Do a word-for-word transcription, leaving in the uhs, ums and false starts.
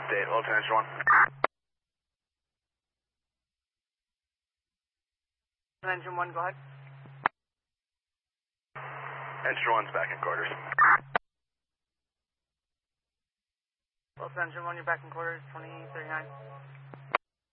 Update, Wilton Engine one. Engine one, go ahead. Engine one's back in quarters. Wilton Engine one, you're back in quarters, twenty thirty-nine.